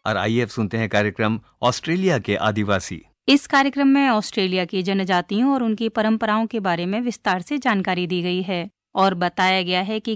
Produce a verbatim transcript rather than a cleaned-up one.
और आइए अब सुनते हैं कार्यक्रम ऑस्ट्रेलिया के आदिवासी। इस कार्यक्रम में ऑस्ट्रेलिया की जनजातियों और उनकी परंपराओं के बारे में विस्तार से जानकारी दी गई है और बताया गया है कि